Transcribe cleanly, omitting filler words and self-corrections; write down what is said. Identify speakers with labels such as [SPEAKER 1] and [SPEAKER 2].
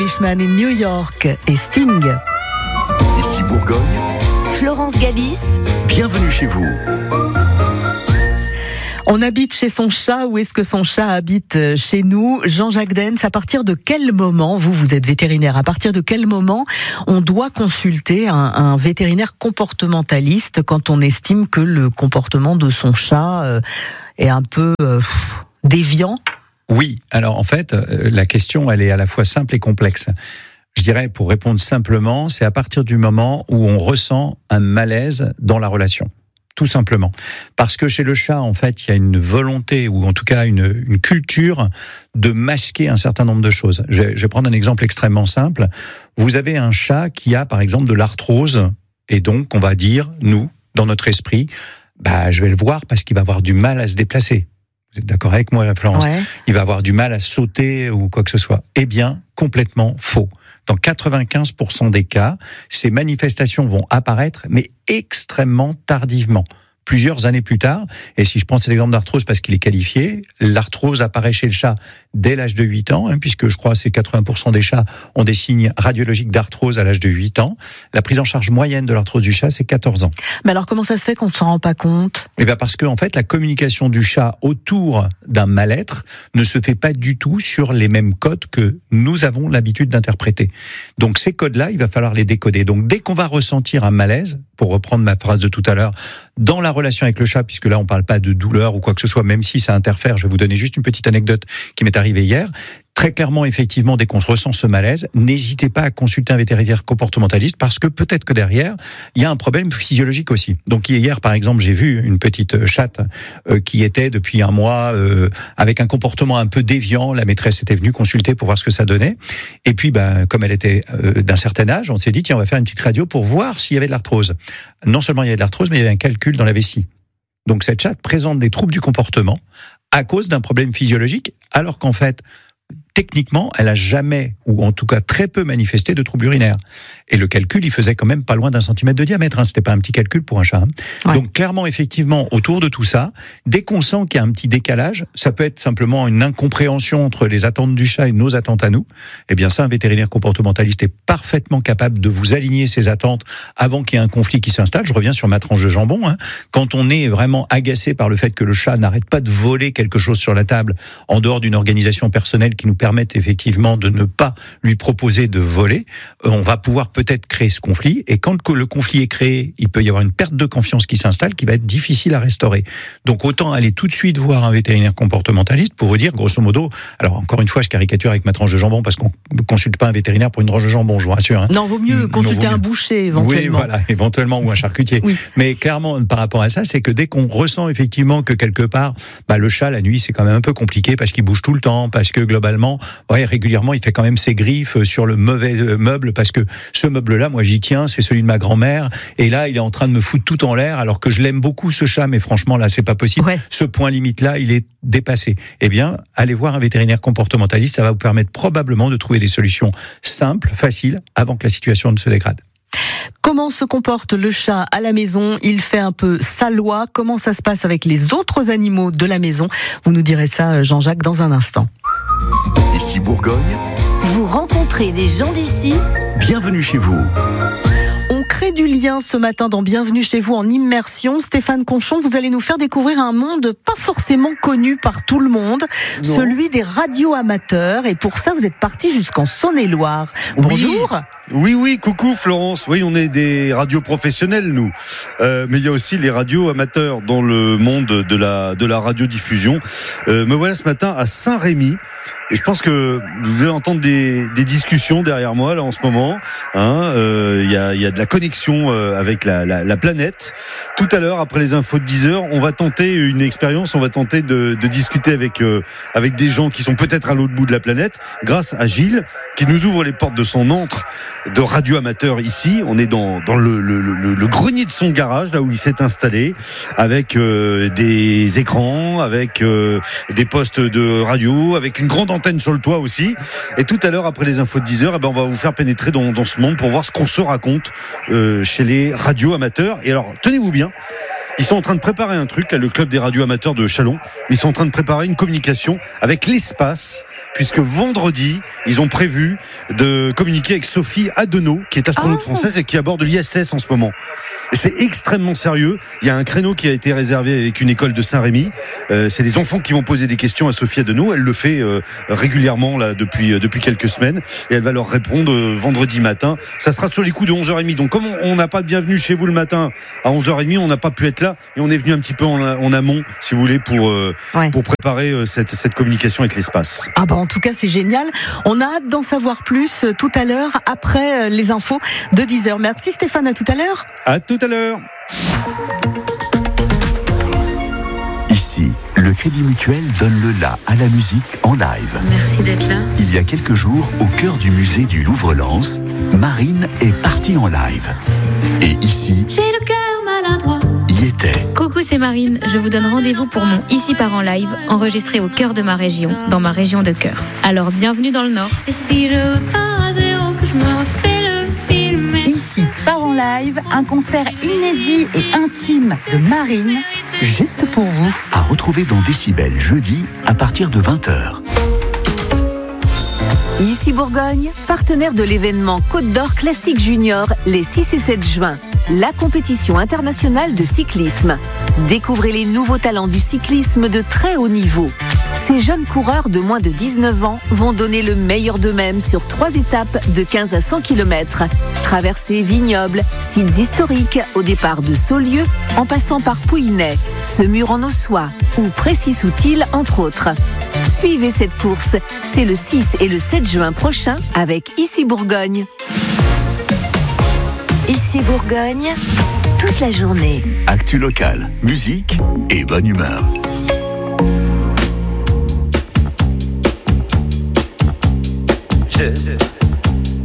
[SPEAKER 1] Fishman in New York et Sting.
[SPEAKER 2] Ici Bourgogne,
[SPEAKER 3] Florence Galis.
[SPEAKER 2] bienvenue chez vous.
[SPEAKER 1] On habite chez son chat ou est-ce que son chat habite chez nous? Jean-Jacques Dens, à partir de quel moment, vous êtes vétérinaire, à partir de quel moment on doit consulter un vétérinaire comportementaliste quand on estime que le comportement de son chat est un peu déviant?
[SPEAKER 4] Oui, alors en fait, la question, elle est à la fois simple et complexe. Je dirais, pour répondre simplement, c'est à partir du moment où on ressent un malaise dans la relation. Tout simplement. Parce que chez le chat, en fait, il y a une volonté, ou en tout cas une culture de masquer un certain nombre de choses. Je vais prendre un exemple extrêmement simple. Vous avez un chat qui a, par exemple, de l'arthrose, et donc, on va dire, nous, dans notre esprit, je vais le voir parce qu'il va avoir du mal à se déplacer. Vous êtes d'accord avec moi, Florence?
[SPEAKER 1] Ouais.
[SPEAKER 4] Il va avoir du mal à sauter ou quoi que ce soit. Eh bien, complètement faux. Dans 95% des cas, ces manifestations vont apparaître, mais extrêmement tardivement. Plusieurs années plus tard, et si je prends cet exemple d'arthrose parce qu'il est qualifié, l'arthrose apparaît chez le chat dès l'âge de 8 ans, puisque je crois que 80% des chats ont des signes radiologiques d'arthrose à l'âge de 8 ans. La prise en charge moyenne de l'arthrose du chat, c'est 14 ans.
[SPEAKER 1] Mais alors comment ça se fait qu'on ne s'en rend pas compte?
[SPEAKER 4] Eh bien parce que en fait, la communication du chat autour d'un mal-être ne se fait pas du tout sur les mêmes codes que nous avons l'habitude d'interpréter. Donc ces codes-là, il va falloir les décoder. Donc dès qu'on va ressentir un malaise, pour reprendre ma phrase de tout à l'heure, dans la relation avec le chat, puisque là on parle pas de douleur ou quoi que ce soit, même si ça interfère, je vais vous donner juste une petite anecdote qui m'est arrivée hier. Très clairement, effectivement, dès qu'on ressent ce malaise, n'hésitez pas à consulter un vétérinaire comportementaliste parce que peut-être que derrière, il y a un problème physiologique aussi. Donc hier, par exemple, j'ai vu une petite chatte qui était depuis un mois avec un comportement un peu déviant. La maîtresse était venue consulter pour voir ce que ça donnait. Et puis, comme elle était d'un certain âge, on s'est dit, tiens, on va faire une petite radio pour voir s'il y avait de l'arthrose. Non seulement il y avait de l'arthrose, mais il y avait un calcul dans la vessie. Donc cette chatte présente des troubles du comportement à cause d'un problème physiologique, alors qu'en fait, techniquement, elle a jamais, ou en tout cas très peu manifesté de troubles urinaires. Et le calcul, il faisait quand même pas loin d'1 centimètre de diamètre. C'était pas un petit calcul pour un chat.
[SPEAKER 1] Ouais.
[SPEAKER 4] Donc clairement, effectivement, autour de tout ça, dès qu'on sent qu'il y a un petit décalage, ça peut être simplement une incompréhension entre les attentes du chat et nos attentes à nous. Eh bien ça, un vétérinaire comportementaliste est parfaitement capable de vous aligner ses attentes avant qu'il y ait un conflit qui s'installe. Je reviens sur ma tranche de jambon. Quand on est vraiment agacé par le fait que le chat n'arrête pas de voler quelque chose sur la table, en dehors d'une organisation personnelle qui nous permettent effectivement de ne pas lui proposer de voler, on va pouvoir peut-être créer ce conflit, et quand le conflit est créé, il peut y avoir une perte de confiance qui s'installe, qui va être difficile à restaurer. Donc autant aller tout de suite voir un vétérinaire comportementaliste pour vous dire, grosso modo, alors encore une fois, je caricature avec ma tranche de jambon, parce qu'on ne consulte pas un vétérinaire pour une tranche de jambon, je vous rassure.
[SPEAKER 1] Non, vaut mieux consulter un boucher, éventuellement.
[SPEAKER 4] Oui, voilà, éventuellement, ou un charcutier.
[SPEAKER 1] Oui.
[SPEAKER 4] Mais clairement, par rapport à ça, c'est que dès qu'on ressent effectivement que quelque part, le chat, la nuit, c'est quand même un peu compliqué, parce qu'il bouge tout le temps, parce que globalement, régulièrement, il fait quand même ses griffes sur le mauvais meuble, parce que ce meuble-là, moi, j'y tiens, c'est celui de ma grand-mère, et là, il est en train de me foutre tout en l'air, alors que je l'aime beaucoup, ce chat, mais franchement, là, c'est pas possible.
[SPEAKER 1] Ouais.
[SPEAKER 4] Ce point limite-là, il est dépassé. Eh bien, allez voir un vétérinaire comportementaliste, ça va vous permettre probablement de trouver des solutions simples, faciles, avant que la situation ne se dégrade.
[SPEAKER 1] Comment se comporte le chat à la maison? Il fait un peu sa loi. Comment ça se passe avec les autres animaux de la maison? Vous nous direz ça, Jean-Jacques, dans un instant.
[SPEAKER 2] Ici Bourgogne,
[SPEAKER 3] Vous rencontrez des gens d'ici.
[SPEAKER 2] bienvenue chez vous.
[SPEAKER 1] On crée du lien ce matin dans Bienvenue chez vous en immersion. Stéphane Conchon, vous allez nous faire découvrir un monde pas forcément connu par tout le monde, celui des radioamateurs. Et pour ça, vous êtes parti jusqu'en Saône-et-Loire. Bonjour.
[SPEAKER 5] Oui, coucou Florence. Oui, on est des radios professionnels, nous. Mais il y a aussi les radios amateurs dans le monde de la radiodiffusion. Me voilà ce matin à Saint-Rémy. Et je pense que vous allez entendre des discussions derrière moi là en ce moment. Il y a de la connexion avec la planète. Tout à l'heure, après les infos de 10h, on va tenter une expérience. On va tenter de discuter avec des gens qui sont peut-être à l'autre bout de la planète, grâce à Gilles, qui nous ouvre les portes de son antre de radio amateur ici. On est dans le grenier de son garage, là où il s'est installé, avec des écrans, avec des postes de radio, avec une grande antenne sur le toit aussi. Et tout à l'heure, après les infos de 10h, on va vous faire pénétrer dans ce monde pour voir ce qu'on se raconte chez les radios amateurs. Et alors, tenez-vous bien, Ils sont en train de préparer un truc, là, le club des radios amateurs de Châlons. Ils sont en train de préparer une communication avec l'espace, puisque vendredi, ils ont prévu de communiquer avec Sophie Adenau, qui est astronaute française et qui aborde l'ISS en ce moment. Et c'est extrêmement sérieux. Il y a un créneau qui a été réservé avec une école de Saint-Rémy. C'est les enfants qui vont poser des questions à Sophie Adenau. Elle le fait régulièrement là depuis quelques semaines. Et elle va leur répondre vendredi matin. Ça sera sur les coups de 11h30. Donc comme on n'a pas de bienvenue chez vous le matin à 11h30, on n'a pas pu être là. Et on est venu un petit peu en amont, si vous voulez, pour préparer cette communication avec l'espace.
[SPEAKER 1] Ah bah en tout cas, c'est génial. On a hâte d'en savoir plus tout à l'heure, après les infos de 10h. Merci Stéphane, à tout à l'heure.
[SPEAKER 5] À tout à l'heure.
[SPEAKER 2] Ici, le Crédit Mutuel donne le la à la musique en live.
[SPEAKER 6] Merci d'être là.
[SPEAKER 2] Il y a quelques jours, au cœur du musée du Louvre-Lens, Marine est partie en live. Et ici,
[SPEAKER 6] J'ai le cœur maladroit.
[SPEAKER 2] y était.
[SPEAKER 6] Coucou, c'est Marine. Je vous donne rendez-vous pour mon Ici part en live, enregistré au cœur de ma région, dans ma région de cœur. Alors, bienvenue dans le Nord. Et si je repars à zéro, que je me refais le film.
[SPEAKER 3] Ici part en live, un concert inédit et intime de Marine, juste pour vous.
[SPEAKER 2] À retrouver dans Décibel jeudi à partir de 20h.
[SPEAKER 3] Ici Bourgogne, partenaire de l'événement Côte d'Or Classique Junior les 6 et 7 juin. La compétition internationale de cyclisme. Découvrez les nouveaux talents du cyclisme de très haut niveau. Ces jeunes coureurs de moins de 19 ans vont donner le meilleur d'eux-mêmes sur 3 étapes de 15 à 100 km. Traversées vignobles, sites historiques au départ de Saulieu, en passant par Pouillet, Semur en Ossois ou Précy-Soutil entre autres. Suivez cette course, c'est le 6 et le 7 juin prochain avec Ici Bourgogne. Ici Bourgogne, toute la journée.
[SPEAKER 2] Actu local, musique et bonne humeur.
[SPEAKER 7] Je